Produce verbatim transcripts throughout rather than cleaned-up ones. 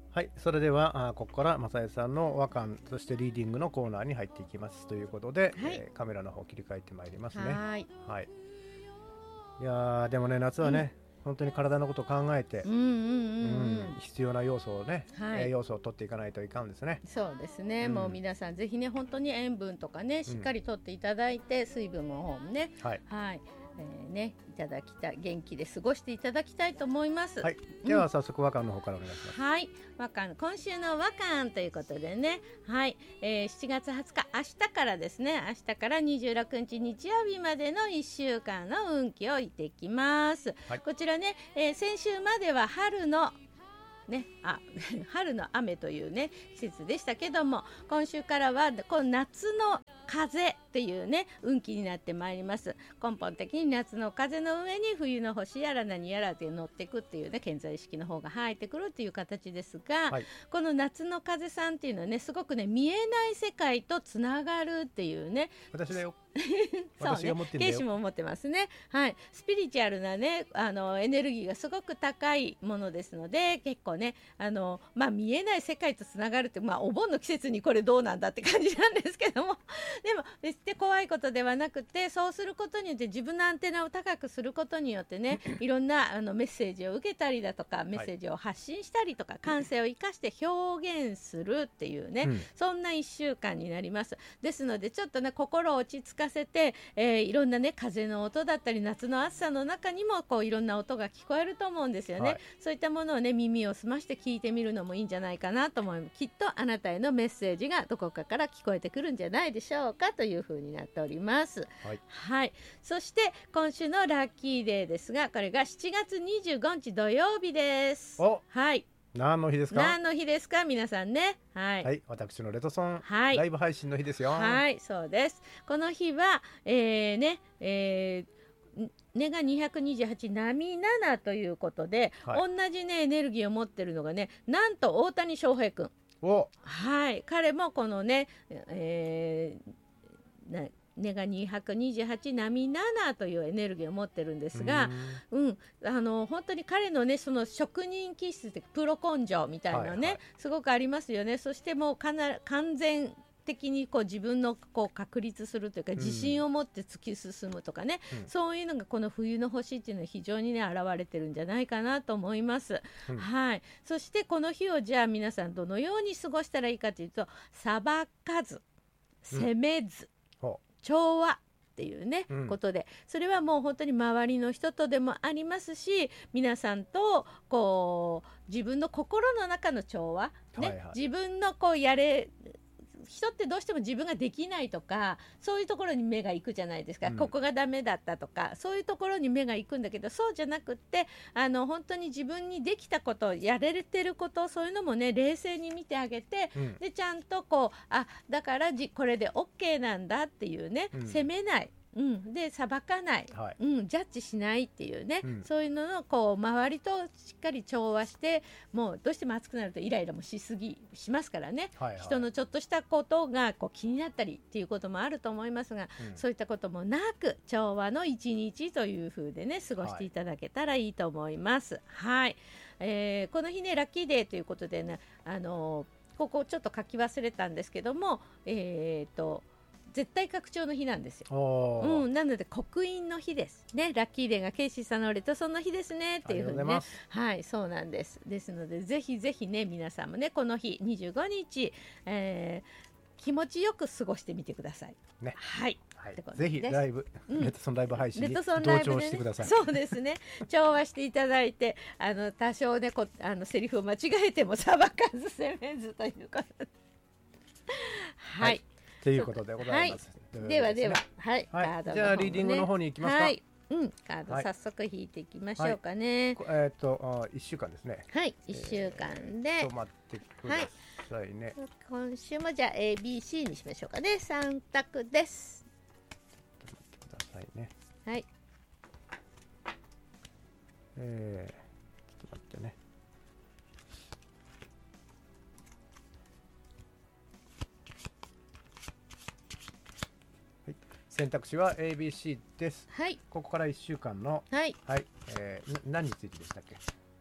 はい、それではあここから正江さんの和漢そしてリーディングのコーナーに入っていきますということで、 はいえーカメラの方切り替えてまいりますね。 はい、 はい、いやーでもね夏はね、本当に体のことを考えて、 うんうんうんうん、 うん必要な要素をね、 はい栄養素を取っていかないといかんですね。 そうですね、 うんもう皆さんぜひね本当に塩分とかねしっかりとっていただいて、水分の方もねはい、 はい、えーねいただきたい元気で過ごしていただきたいと思います。 はい、では早速和漢の方からお願いします。 はい、和漢今週の和漢ということでね、はい、えー、しちがつはつか明日からですね、明日からにじゅうろくにち日曜日までのいっしゅうかんの運気を言っていきます。 はい、 こちらね、えー、先週までは春のね、あ春の雨というね季節でしたけども、今週からはこの夏の風っていうね運気になってまいります。根本的に夏の風の上に冬の星やら何やらで乗っていくっていうね顕在意識の方が入ってくるっていう形ですが、 はい、 この夏の風さんっていうのはねすごくね見えない世界とつながるっていうね私だよ。 そうね私が持ってんだよ。 ケイシも持ってますね。はい、スピリチュアルなねあのエネルギーがすごく高いものですので、結構ねあの、まあ、見えない世界とつながるって、まあ、お盆の季節にこれどうなんだって感じなんですけどもでも決して怖いことではなくて、そうすることによって自分のアンテナを高くすることによってねいろんなあのメッセージを受けたりだとかメッセージを発信したりとか、感性を生かして表現するっていうね、 うん、 そんないっしゅうかんになります。ですのでちょっとね心を落ち着かせて、えー、いろんなね風の音だったり夏の暑さの中にもこういろんな音が聞こえると思うんですよね、 はい、 そういったものをね耳を澄まして聞いてみるのもいいんじゃないかなと思います。きっとあなたへのメッセージがどこかから聞こえてくるんじゃないでしょうかという風になっております。 はい、 はい、そして今週のラッキーデーですが、これがしちがつにじゅうごにち土曜日です。 おはい、 何の日ですか？ 何の日ですか皆さんね。はい、 はい、私のレトソン、 はいライブ配信の日ですよ。 はい、そうです。この日は、えーねえー、根がにひゃくにじゅうはち波ななということで、 はい、 同じねエネルギーを持ってるのがねなんと大谷翔平君。 おはい、彼もこのね、えー、な根がにひゃくにじゅうはち波ななというエネルギーを持ってるんですが、うん、あの本当に彼のねその職人気質でプロ根性みたいなね、 はいはい、 すごくありますよね。そしてもうかな完全的にこう自分のこう確立するというか、自信を持って突き進むとかね、 うん、 そういうのがこの冬の星っていうのは非常にね現れてるんじゃないかなと思います、 うん、 はい。そしてこの日をじゃあ皆さんどのように過ごしたらいいかというと、裁かず責めず、 うん、 調和っていうね、 うん、ことで、それはもう本当に周りの人とでもありますし、皆さんとこう自分の心の中の調和、ね、 はいはい、 自分のこうやれ人ってどうしても自分ができないとかそういうところに目が行くじゃないですか、うん、ここがダメだったとかそういうところに目が行くんだけど、そうじゃなくってあの本当に自分にできたことやれてること、そういうのもね冷静に見てあげて、うん、でちゃんとこうあだからじこれで OK なんだっていうね、うん、責めない、うん、で裁かない、はい、うん、ジャッジしないっていうね、うん、そういうののこう周りとしっかり調和して、もうどうしても暑くなるとイライラもしすぎしますからね、はいはい、人のちょっとしたことがこう気になったりっていうこともあると思いますが、うん、そういったこともなく調和の一日という風でね過ごしていただけたらいいと思います。はい、えー、この日ねラッキーデーということでね、あのー、ここちょっと書き忘れたんですけども、えーと絶対拡張の日なんですよ、うん、なので刻印の日ですね。ラッキーデーがケイシーさんのレトソンの日ですねっていうふうにね、はい、そうなんです。ですのでぜひぜひね皆さんもねこの日にじゅうごにち、えー、気持ちよく過ごしてみてください、ね、はい、はい、 ぜひライブ、うん、レトソンライブ配信に同調してください、 ね、そうですね調和していただいて、あの多少ねこあのセリフを間違えても裁かず責めずということではい、はいということでございます。 はい、ではでは、はい、 はい、カードの方、ね、じゃあリーディングの方に行きますか。 はい、うん、カード早速引いていきましょうかね。 はい、えっ、ー、と一週間ですね。 はい、一週間で。 えー、ちょっと待ってくださいね。 はい、今週もじゃあ エービーシー にしましょうかね。三択です。 ちょっと待ってくださいね。 はい。 えー、ちょっと待ってね。選択肢は エービーシー です。 はい。 ここからいっしゅうかんの、 はい。 はい、えー、何についてでしたっけ？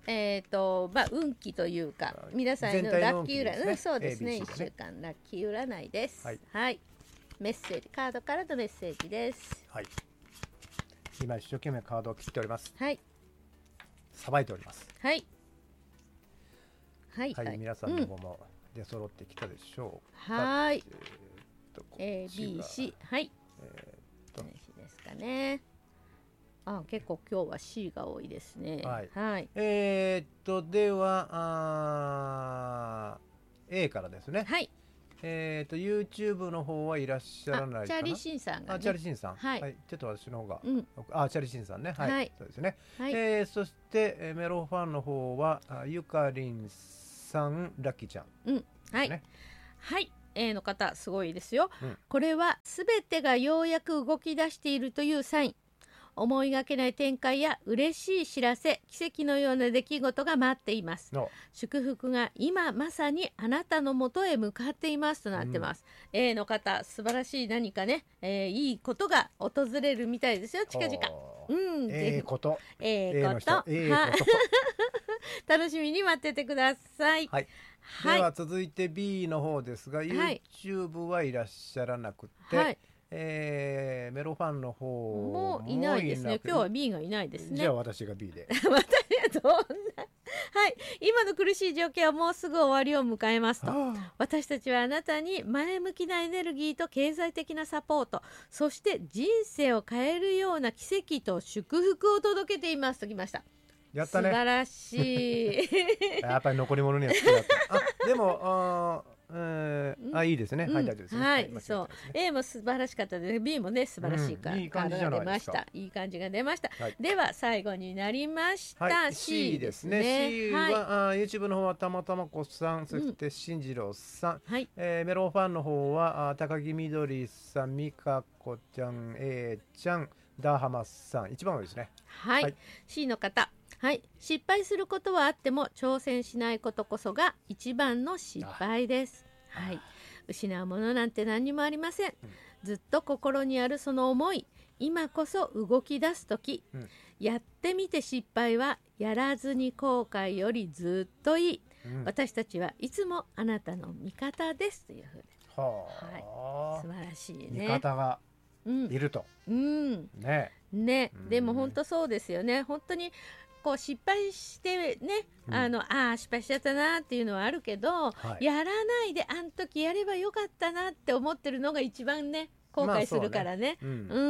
えーとまあ、運気というか皆さんの全体ラの運気ですねッキー占い、うん、そうですね、 エービーシーいっでねしゅうかんラッキー占いです。 はい、 はい、メッセージ、カードからのメッセージです。 はい、今一生懸命カードを切っております。 はい、 さばいております。 はいはい、 はい、 はい、 皆さんの方も出揃ってきたでしょうか。 はい、 えーっとエービーシー、はい、 えーっと C ですかね。あ、結構今日は C が多いですね。 はい、 はい、 えーっとではあー A からですね。 はい、 えーっと YouTube の方はいらっしゃらないかな。 チャーリー・シンさんが、ね、 あ、チャーリー・シンさん、 はい、 はい、ちょっと私の方が、 うん、 あ、チャーリー・シンさんね、はい、 はい、 そうですね。 はい、 えー、そして、えー、メロファンの方はあゆかりんさん、ラッキーちゃん、 うん、はい、 ね、 はい、A の方すごいですよ、 うん、 これはすべてがようやく動き出しているというサイン。思いがけない展開や嬉しい知らせ、奇跡のような出来事が待っています。 の祝福が今まさにあなたのもとへ向かっていますとなってます、うん、A の方素晴らしい何かね、えー、いいことが訪れるみたいですよ、近々。うん、 ええこと、 ええこと、 ええこと楽しみに待っててください。 はい、 はい、 では続いて B の方ですが、 はい、 YouTube はいらっしゃらなくて、 はい、 えー、メロファンの方もういないですね。今日は B がいないですね。 じゃあ私が B で私はどんなはい、今の苦しい状況はもうすぐ終わりを迎えますと。私たちはあなたに前向きなエネルギーと経済的なサポート、そして人生を変えるような奇跡と祝福を届けていますときました。 やったね、 素晴らしいやっぱり残り物には好きだったあ、でもあえー、あ、いいですね、 うん、 はい、大丈夫ですね、 はい、 はい、 そう、A も素晴らしかったです。 B もね素晴らしいカ,、うん、いい感じじゃないですか。カードが出ました。いい感じが出ました、はい、では最後になりました、はい、C ですね。 C は、はい、あ YouTube の方はたまたまこさん、そして進次郎さん、うん、はい、えー、メロファンの方はあ高木みどりさん、美香子ちゃん、A ちゃん、ダーハマさん、一番多いですね。 はい、はい、C の方、はい、失敗することはあっても挑戦しないことこそが一番の失敗です。はい、失うものなんて何にもありません、うん、ずっと心にあるその思い、今こそ動き出す時、うん、やってみて失敗はやらずに後悔よりずっといい、うん、私たちはいつもあなたの味方ですというふうで、はあ、はい、素晴らしいね、 味方がいると、 うん、ねね、うん、でも本当そうですよね。本当にこう失敗してね、うん、あのあ失敗しちゃったなっていうのはあるけど、はい、やらないであん時やればよかったなって思ってるのが一番ね後悔するからね、まあ、うね、うん、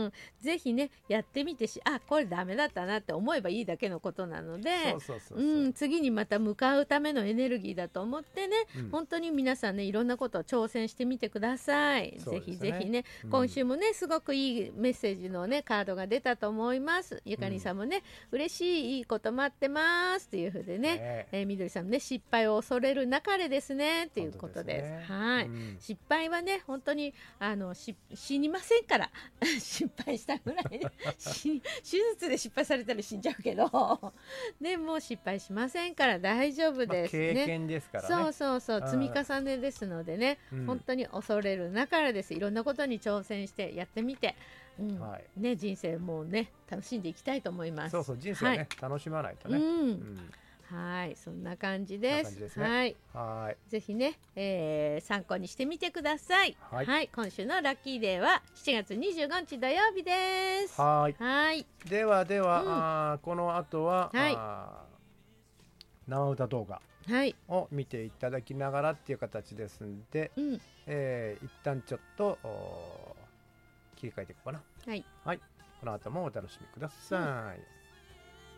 うんぜひねやってみてし、あこれダメだったなって思えばいいだけのことなので、次にまた向かうためのエネルギーだと思ってね、うん、本当に皆さんねいろんなことを挑戦してみてください、ね、ぜひぜひね、うん、今週もねすごくいいメッセージのねカードが出たと思います。ゆかりさんもね、うん、嬉しいいいこと待ってますっていうふうでね、ねえー、みどりさんもね失敗を恐れるなかれですねっていうことです。ですね、はい、うん、失敗はね本当にあの死にませんから失敗したぐらいで手術で失敗されたら死んじゃうけどでも失敗しませんから大丈夫です、ね、 まあ、経験ですからね。 そうそうそう積み重ねですのでね、うん、本当に恐れるなからです。いろんなことに挑戦してやってみて、うんはいね、人生もね楽しんでいきたいと思います。 そうそう人生はね、はい、楽しまないとね、うんうんはい、そんな感じです。ですね、はい、はい、ぜひね、えー、参考にしてみてください。はい、はい、今週のラッキーデーはしちがつにじゅうごにち土曜日です。 はい、 はい、 ではでは、うん、あこの後は、はい、あ生歌動画を見ていただきながらっていう形ですんで、うん、えー、一旦ちょっと切り替えていこうかな。はい、はい、この後もお楽しみください。うん